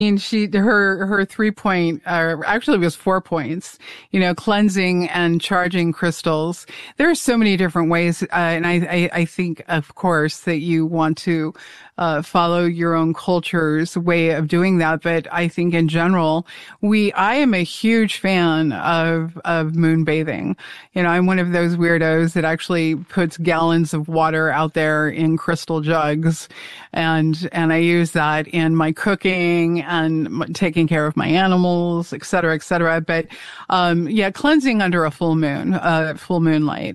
mean, her 3 point, actually it was 4 points, cleansing and charging crystals. There are so many different ways. And I think, of course, that you want to, follow your own culture's way of doing that. But I think in general, I am a huge fan of moon bathing. I'm one of those weirdos that actually puts gallons of water out there in crystal jugs. And I use that in my cooking and taking care of my animals, et cetera, et cetera. But, cleansing under a full moon, full moonlight.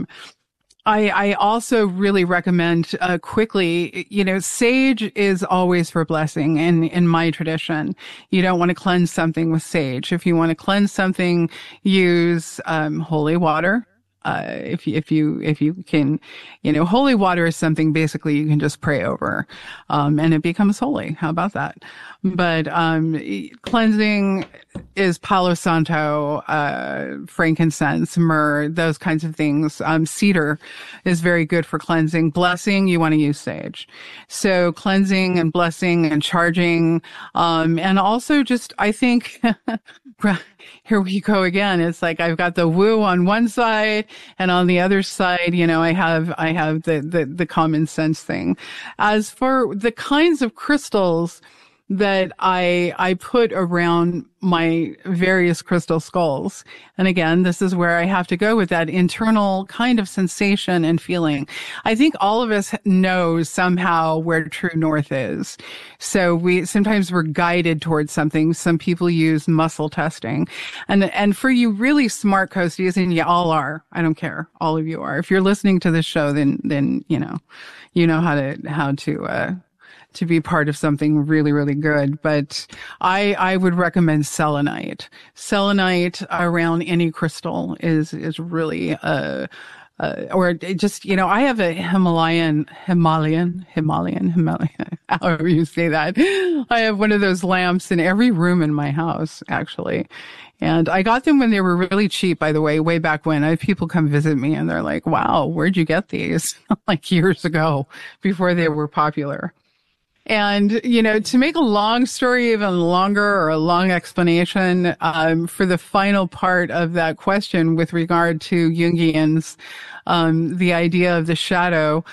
I also really recommend, quickly, sage is always for blessing in my tradition. You don't want to cleanse something with sage. If you want to cleanse something, use, holy water. If you can, holy water is something basically you can just pray over, and it becomes holy. How about that? But, cleansing is Palo Santo, frankincense, myrrh, those kinds of things. Cedar is very good for cleansing. Blessing, you want to use sage. So cleansing and blessing and charging, and also just, I think, here we go again. It's like I've got the woo on one side, and on the other side, I have the common sense thing. As for the kinds of crystals that I put around my various crystal skulls. And again, this is where I have to go with that internal kind of sensation and feeling. I think all of us know somehow where true north is. So sometimes we're guided towards something. Some people use muscle testing. And for you really smart coasties, and you all are, I don't care. All of you are. If you're listening to this show, then, you know how to be part of something really, really good. But I would recommend selenite. Selenite around any crystal is really, or just, I have a Himalayan, however you say that. I have one of those lamps in every room in my house, actually. And I got them when they were really cheap, by the way, way back when. I have people come visit me and they're like, wow, where'd you get these? Like years ago, before they were popular. And, to make a long story even longer, or a long explanation, for the final part of that question with regard to Jungians, the idea of the shadow,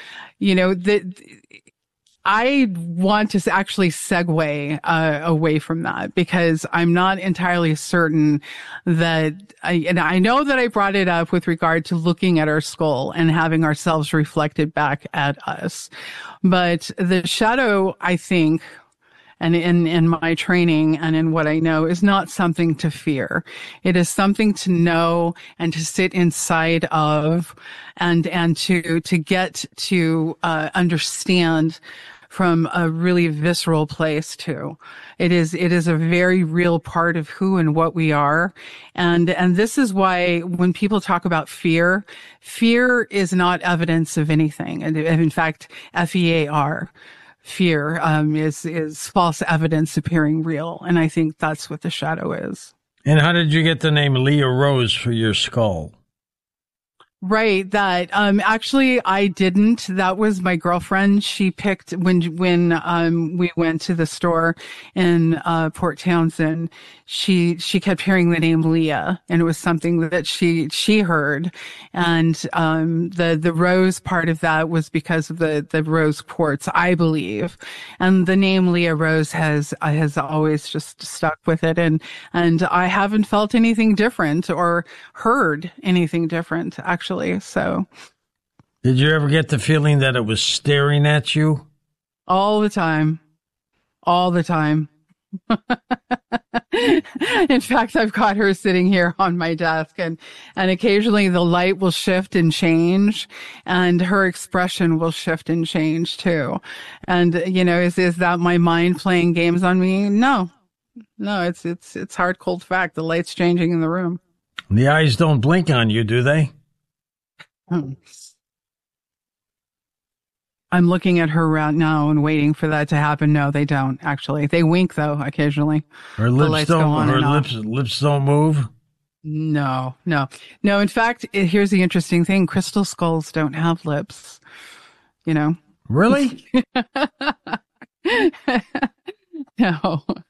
I want to actually segue away from that, because I'm not entirely certain that I know that I brought it up with regard to looking at our skull and having ourselves reflected back at us. But the shadow, I think, and in my training and in what I know, is not something to fear. It is something to know and to sit inside of, and to get to understand from a really visceral place too. It is a very real part of who and what we are. And this is why when people talk about fear is not evidence of anything. And in fact, FEAR. Fear, is false evidence appearing real. And I think that's what the shadow is. And how did you get the name Leah Rose for your skull? Right. That, actually I didn't. That was my girlfriend. She picked when, we went to the store in, Port Townsend. She kept hearing the name Leah, and it was something that she heard. And, the rose part of that was because of the rose quartz, I believe. And the name Leah Rose has always just stuck with it. And I haven't felt anything different or heard anything different, actually. So, did you ever get the feeling that it was staring at you? All the time. In fact, I've got her sitting here on my desk, and occasionally the light will shift and change, and her expression will shift and change too. And, is that my mind playing games on me? No, it's hard, cold fact. The light's changing in the room. The eyes don't blink on you, do they? I'm looking at her right now and waiting for that to happen. No, they don't, actually. They wink, though, occasionally. Her lips don't move? No. In fact, here's the interesting thing. Crystal skulls don't have lips, Really? No.